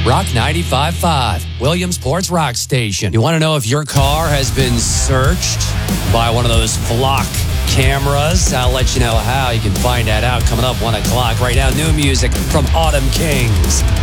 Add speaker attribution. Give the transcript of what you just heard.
Speaker 1: Rock 95.5, Williamsport's Rock Station. You want to know if your car has been searched by one of those flock cameras? I'll let you know how. You can find that out coming up 1 o'clock. Right now, new music from Autumn Kings.